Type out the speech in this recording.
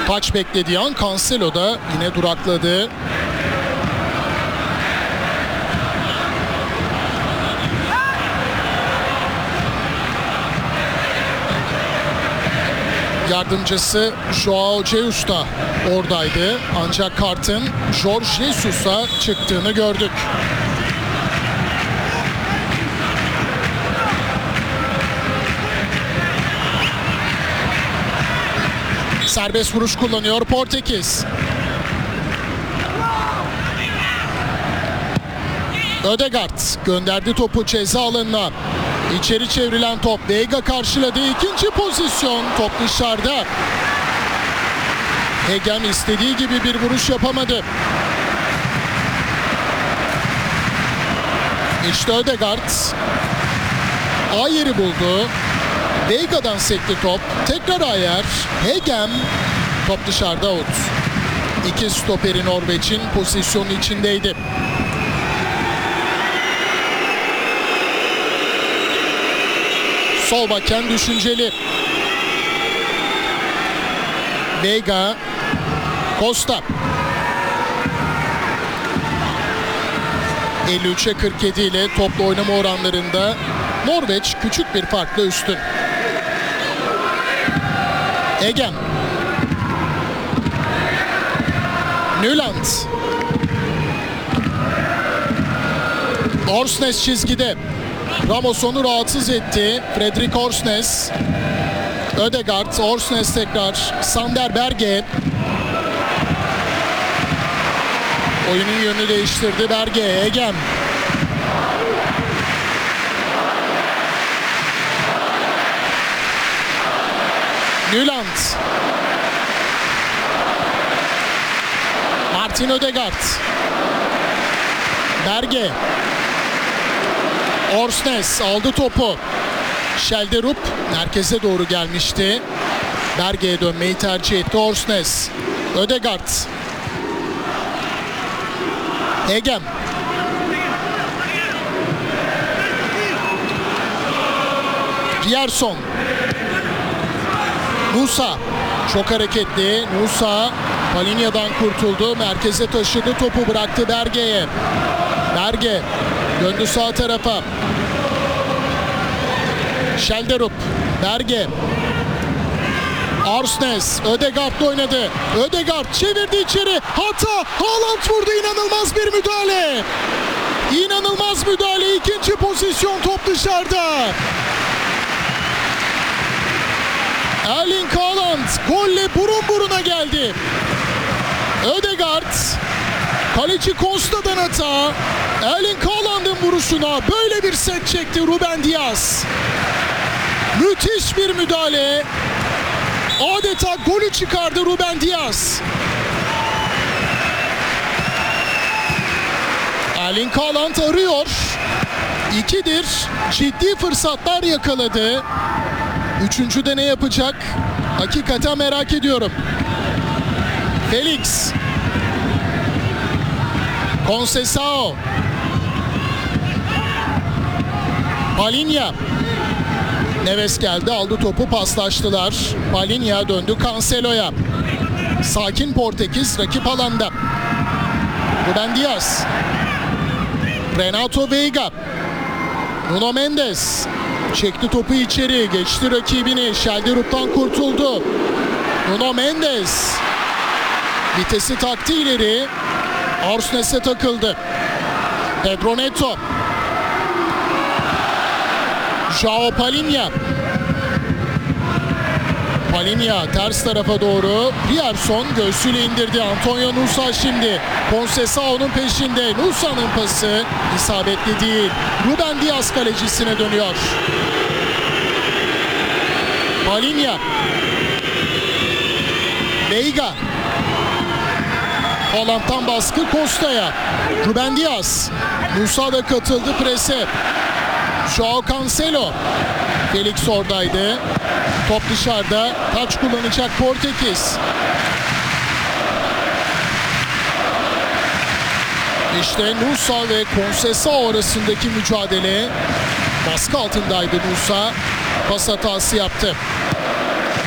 Taç beklediği an Cancelo da yine durakladı. Yardımcısı Joao Jesus da oradaydı. Ancak kartın Jorge Jesus'a çıktığını gördük. Serbest vuruş kullanıyor Portekiz. Ödegaard gönderdi topu ceza alanına. İçeri çevrilen top, Veiga karşıladı. İkinci pozisyon, top dışarıda. Hegem istediği gibi bir vuruş yapamadı. İşte Ödegaard Ayer'i buldu. Veiga'dan sekti top. Tekrar Ayer. Hegem. Top dışarıda, out. İki stoperi Norveç'in pozisyonu içindeydi. Sol baken düşünceli. Veiga. Costa. 53'e 47 ile toplu oynama oranlarında Norveç küçük bir farkla üstün. Hegem. Nyland. Orsnes çizgide. Ramos onu rahatsız etti. Fredrik Orsnes. Ödegaard. Orsnes tekrar. Sander Berge. Oyunun yönünü değiştirdi Berge. Hegem. Nyland. Martin Ödegaard. Berge. Orsnes aldı topu. Schelderup merkeze doğru gelmişti. Berge'ye dönmeyi tercih etti Orsnes. Ödegaard. Hegem. Rierson. Nusa. Çok hareketli. Nusa Palhinha'dan kurtuldu. Merkeze taşıdı. Topu bıraktı Berge'ye. Berge döndü sağ tarafa. Schelderup. Berge. Orsnes. Ödegaard'la oynadı. Ödegaard çevirdi içeri. Hata. Haaland vurdu. İnanılmaz bir müdahale. İnanılmaz müdahale. İkinci pozisyon, top dışarıda. Erling Haaland golle burun buruna geldi. Ödegaard, kaleci Costa'dan hata. Erling Haaland'ın vuruşuna böyle bir set çekti Ruben Dias. Müthiş bir müdahale. Adeta golü çıkardı Ruben Dias. Erling Haaland arıyor. İkidir ciddi fırsatlar yakaladı. Üçüncüde ne yapacak? Hakikaten merak ediyorum. Felix. Conceição. Palhinha. Neves geldi, aldı topu, paslaştılar. Palhinha döndü Cancelo'ya. Sakin Portekiz rakip alanda. Ruben Dias. Renato Veiga. Nuno Mendes. Çekti topu içeri, geçti rakibini. Schelderup'tan kurtuldu. Nuno Mendes. Vitesi taktı ileri. Orsnes'e takıldı. Pedro Neto. Joao Palhinha. Palhinha ters tarafa doğru. Rierson göğsüyle indirdi. Antonio Nusa şimdi. Conceição'nun peşinde. Nusa'nın pası isabetli değil. Ruben Dias kalecisine dönüyor. Palhinha. Veiga. Haaland'dan baskı Costa'ya. Ruben Dias. Nusa da katıldı prese. Joao Cancelo. Felix oradaydı. Top dışarıda. Taç kullanacak Portekiz. İşte Nusa ve Conceição arasındaki mücadele. Baskı altındaydı Nusa. Pas hatası yaptı.